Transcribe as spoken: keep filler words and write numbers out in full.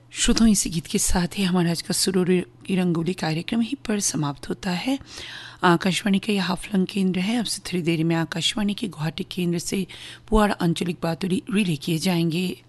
श्रोताओं, इसी गीत के साथ ही हमारा आज का सुरूर की रंगोली कार्यक्रम ही पर समाप्त होता है। आकाशवाणी का यह हाफलंग केंद्र है। अब से थोड़ी देर में आकाशवाणी के गुवाहाटी केंद्र से पुआड़ आंचलिक बातुरी रिले किए जाएंगे।